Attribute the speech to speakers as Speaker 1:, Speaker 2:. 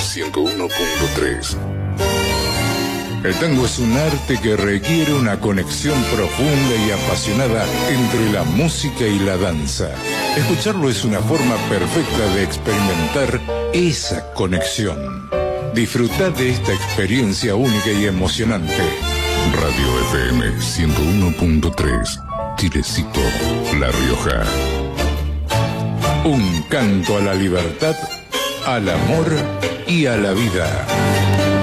Speaker 1: 101.3. El tango es un arte que requiere una conexión profunda y apasionada entre la música y la danza. Escucharlo es una forma perfecta de experimentar esa conexión. Disfrutad de esta experiencia única y emocionante. Radio FM 101.3, Chilecito, La Rioja. Un canto a la libertad, al amor y a la vida.